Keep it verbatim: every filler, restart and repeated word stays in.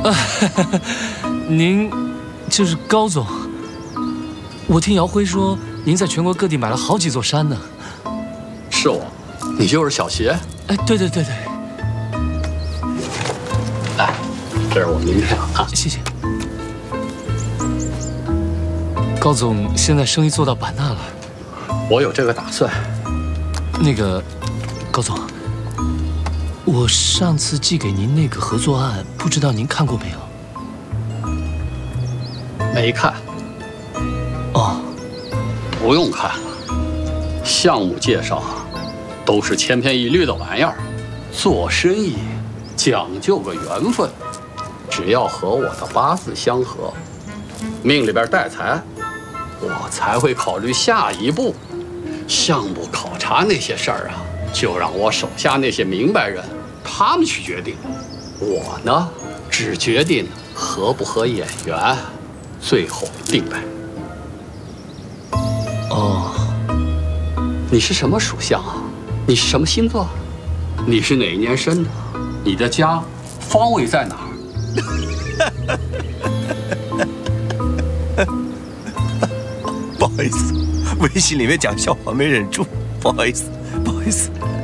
您就是高总。我听姚辉说，您在全国各地买了好几座山呢。 是我，你就是小邪？ 哎，对对对对。 来，这是我名片啊， 谢谢。高总现在生意做到版纳了， 我有这个打算。 那个，高总，我上次寄给您那个合作案，不知道您看过没有？ 没看。 哦， 不用看了。项目介绍都是千篇一律的玩意儿，做生意讲究个缘分，只要和我的八字相合，命里边带财，我才会考虑下一步。项目考察那些事儿啊，就让我手下那些明白人他们去决定。我呢，只决定合不合眼缘，最后定败。 哦， 你是什么属相啊？你是什么星座？你是哪一年生的？你的家方位在哪儿？ 不好意思，微信里面讲笑话没忍住，不好意思，不好意思。